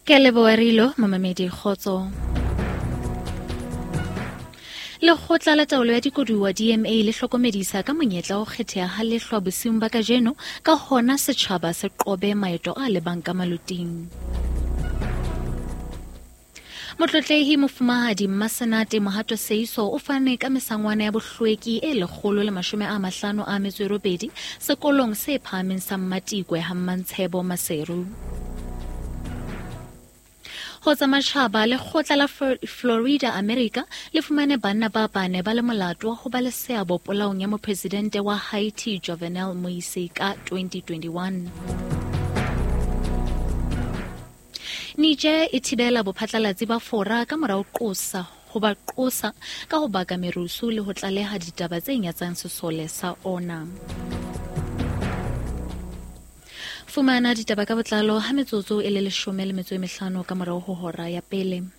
Ke a leboha Rilo, mamamedi kgotso. Lekgotla la taolo ya dikoduwa DMA le hlokomedisa ka monyetla o kgetheha ha lehlwa bosiung ba kajeno ka hona setjhaba se qobe maeto a lebang ka maluting. Motlotlehi Mofumahadi Mmasenate Mohato Seiso o fane ka mesangwana ya bohlweki e 158 sekolong se phahameng sa Mmatikwe ha Mmantshebo Maseru. Ho tsamashaba lekgotla la Florida America le fumane banna ba bane ba le molato wa ho ba le seabo polaong ya mopresidente wa Haiti Jovenel Moise ka 2021. Niger e thibela bophatlalatsi ba fora ka morao qosa ka ho baka merusu le ho tlaleha ditaba tse nyatsang sesole sa ona. Fumana ditaba ka botlalo ha metsotso e le 15 ka morao ho hora ya pele.